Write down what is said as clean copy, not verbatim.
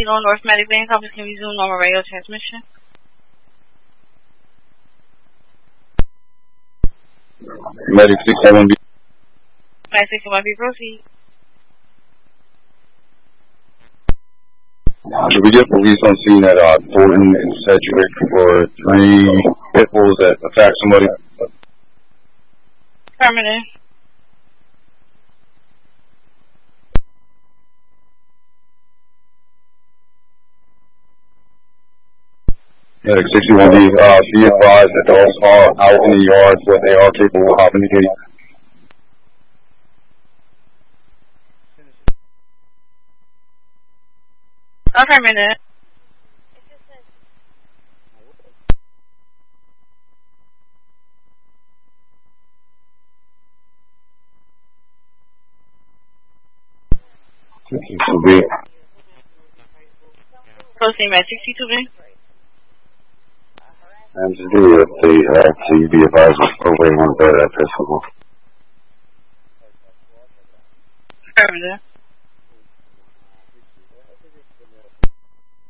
Kilo North Medic Band Company can resume normal radio transmission. Medic 61B. Medic 61B, proceed. Should we get police on scene at Thornton and Sedgwick for 3 pit bulls that attacked somebody? Affirmative. Medic 61B, be advised that dogs are out in the yard, but they are capable of hopping the gate. Affirmative. Proceed, Med 62B. And just give me an update, please be advised of waiting on the festival. Affirmative.